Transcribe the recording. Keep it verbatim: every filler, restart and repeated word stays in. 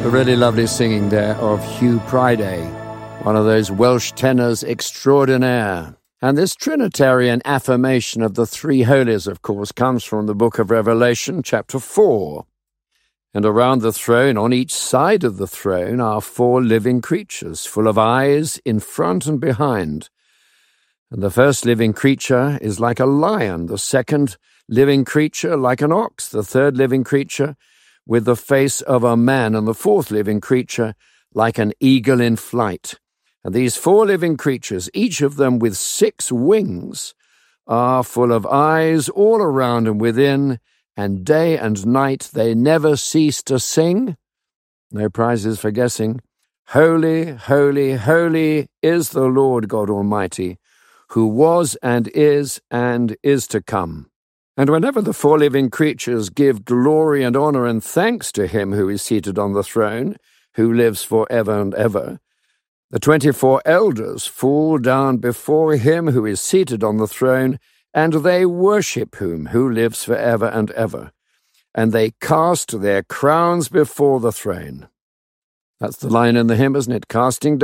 A really lovely singing there of Hugh Priday, one of those Welsh tenors extraordinaire. And this Trinitarian affirmation of the three holies, of course, comes from the book of Revelation, chapter four. And around the throne, on each side of the throne, are four living creatures, full of eyes in front and behind. And the first living creature is like a lion, the second living creature like an ox, the third living creature with the face of a man, and the fourth living creature like an eagle in flight. And these four living creatures, each of them with six wings, are full of eyes all around and within, and day and night they never cease to sing. No prizes for guessing. Holy, holy, holy is the Lord God Almighty, who was and is and is to come. And whenever the four living creatures give glory and honor and thanks to him who is seated on the throne, who lives for ever and ever, the twenty-four elders fall down before him who is seated on the throne, and they worship him who lives for ever and ever. And they cast their crowns before the throne. That's the line in the hymn, isn't it? Casting